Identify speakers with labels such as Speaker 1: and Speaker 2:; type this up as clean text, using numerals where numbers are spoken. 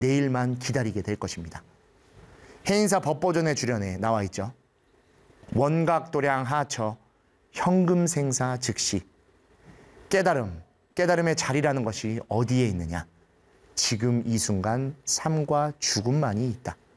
Speaker 1: 내일만 기다리게 될 것입니다. 해인사 법보존의 주련에 나와 있죠. 원각도량 하처 현금생사 즉시. 깨달음의 자리라는 것이 어디에 있느냐? 지금 이 순간 삶과 죽음만이 있다.